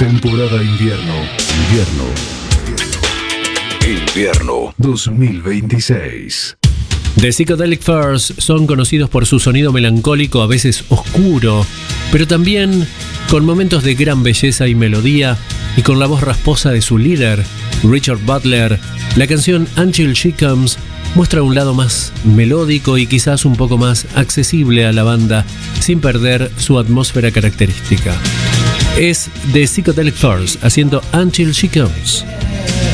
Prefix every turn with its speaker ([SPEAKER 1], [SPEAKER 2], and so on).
[SPEAKER 1] Temporada invierno. Invierno 2026.
[SPEAKER 2] The Psychedelic Furs son conocidos por su sonido melancólico, a veces oscuro, pero también con momentos de gran belleza y melodía, y con la voz rasposa de su líder, Richard Butler. La canción Until She Comes muestra un lado más melódico y quizás un poco más accesible a la banda, sin perder su atmósfera característica. Es The Psychedelic Furs haciendo Until She Comes.